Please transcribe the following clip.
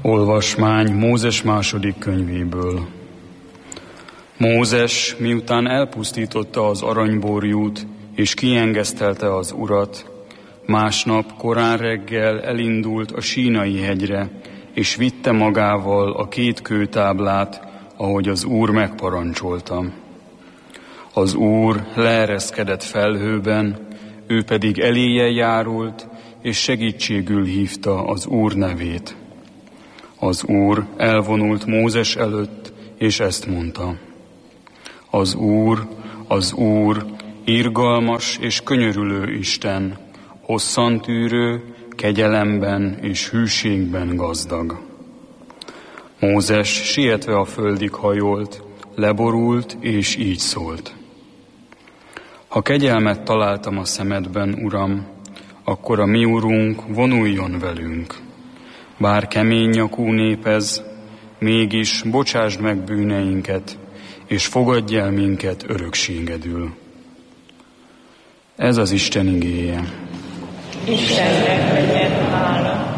Olvasmány Mózes második könyvéből. Mózes, miután elpusztította az aranyborjút, és kiengesztelte az Urat, másnap korán reggel elindult a Sínai hegyre, és vitte magával a 2 kőtáblát, ahogy az Úr megparancsolta. Az Úr leereszkedett felhőben, ő pedig eléje járult, és segítségül hívta az Úr nevét. Az Úr elvonult Mózes előtt, és ezt mondta: az Úr, irgalmas és könyörülő Isten, hosszantűrő, kegyelemben és hűségben gazdag. Mózes sietve a földig hajolt, leborult, és így szólt: Ha kegyelmet találtam a szemedben, Uram, akkor a mi Urunk vonuljon velünk. Bár kemény nyakú nép ez, mégis bocsásd meg bűneinket, és fogadj el minket örökségedül. Ez az Isten igéje. Istennek legyen hála.